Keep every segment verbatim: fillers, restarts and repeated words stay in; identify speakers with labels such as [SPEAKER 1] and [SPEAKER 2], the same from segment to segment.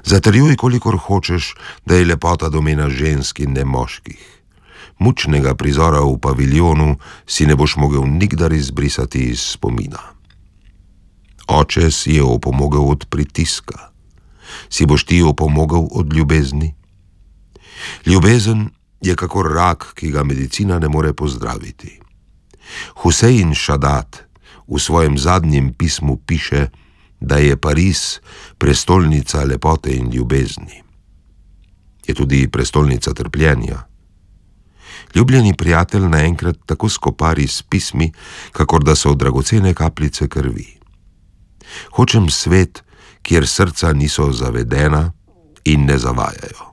[SPEAKER 1] Zatrjuj, kolikor hočeš, da je lepota domena žensk in ne moških. Mučnega prizora v paviljonu si ne boš mogel nikdar izbrisati iz spomina. Oče si je opomogel od pritiska. Si boš ti opomogel od ljubezni? Ljubezen je kakor rak, ki ga medicina ne more pozdraviti. Husein Šadat v svojem zadnjem pismu piše, da je Pariz prestolnica lepote in ljubezni. Je tudi prestolnica trpljenja. Ljubljeni prijatelj naenkrat tako skopari s pismi, kakor da so dragocene kapljice krvi. Hočem svet, kjer srca niso zavedena in ne zavajajo.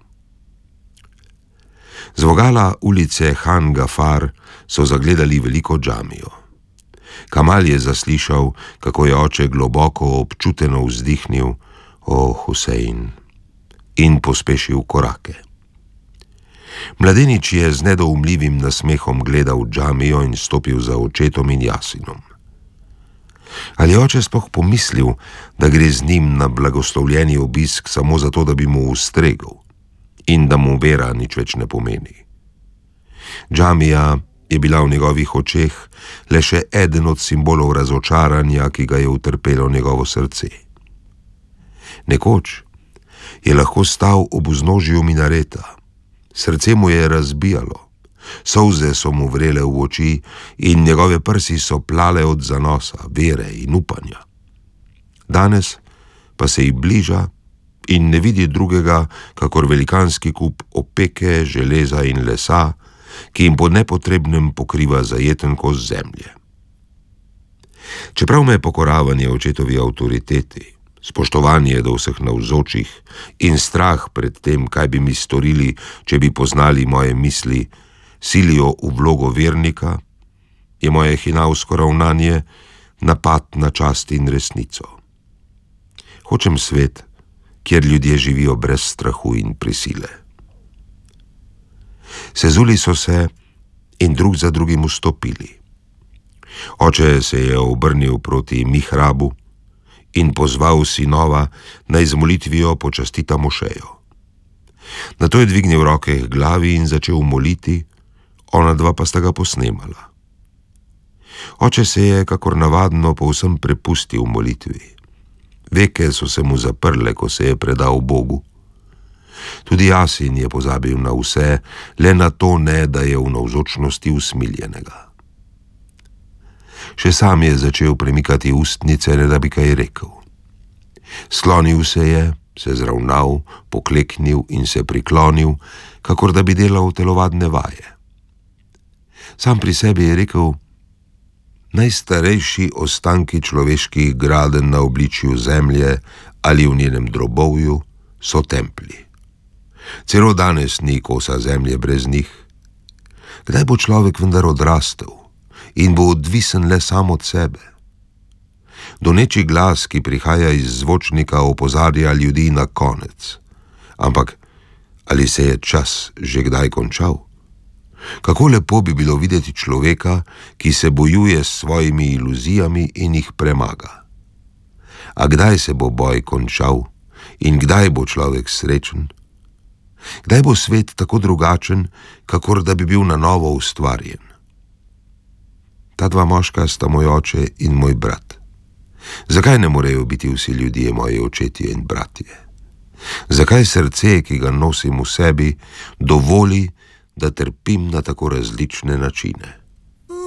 [SPEAKER 1] Z vogala ulice Han Gafar so zagledali veliko džamijo. Kamal je zaslišal, kako je oče globoko občuteno vzdihnil, o Husein, in pospešil korake. Mladenič je z nedoumljivim nasmehom gledal džamijo in stopil za očetom in Jasinom. Ali je oče sploh pomislil, da gre z njim na blagoslovljeni obisk samo zato, da bi mu ustregel in da mu vera nič več ne pomeni? Džamija je bila v njegovih očeh le še eden od simbolov razočaranja, ki ga je utrpelo njegovo srce. Nekoč je lahko stal ob vznožju minareta, srce mu je razbijalo, solze so mu vrele v oči in njegove prsi so plale od zanosa, vere in upanja. Danes pa se ji bliža in ne vidi drugega, kakor velikanski kup opeke, železa in lesa, ki jim po nepotrebnem pokriva zajeten kos zemlje. Čeprav me pokoravanje očetovi avtoriteti, spoštovanje do vseh navzočih in strah pred tem, kaj bi mi storili, če bi poznali moje misli, silijo v vlogo vernika, je moje hinavsko ravnanje napad na čast in resnico. Hočem svet, kjer ljudje živijo brez strahu in prisile. Sezuli so se in drug za drugim vstopili. Oče se je obrnil proti mihrabu in pozval sinova, naj z molitvijo počastita mošejo. Nato je dvignil roke k glavi in začel moliti, ona dva pa sta ga posnemala. Oče se je, kakor navadno, povsem prepustil molitvi. Veke so se mu zaprle, ko se je predal Bogu. Tudi Jasin je pozabil na vse, le na to ne, da je v navzočnosti usmiljenega. Še sam je začel premikati ustnice, ne da bi kaj rekel. Sklonil se je, se zravnal, pokleknil in se priklonil, kakor da bi delal telovadne vaje. Sam pri sebi je rekel: najstarejši ostanki človeških gradenj na obličju zemlje ali v njenem drobovju so templji. Celo danes ni kosa zemlje brez njih. Kdaj bo človek vendar odrastel in bo odvisen le sam od sebe? Doneči glas, ki prihaja iz zvočnika, opozarja ljudi na konec. Ampak ali se je čas že kdaj končal? Kako lepo bi bilo videti človeka, ki se bojuje s svojimi iluzijami in jih premaga. A kdaj se bo boj končal in kdaj bo človek srečen? Kdaj bo svet tako drugačen, kakor da bi bil na novo ustvarjen? Ta dva moška sta moj oče in moj brat. Zakaj ne morejo biti vsi ljudje moji očetje in bratje? Zakaj srce, ki ga nosim v sebi, dovoli, da trpim na tako različne načine?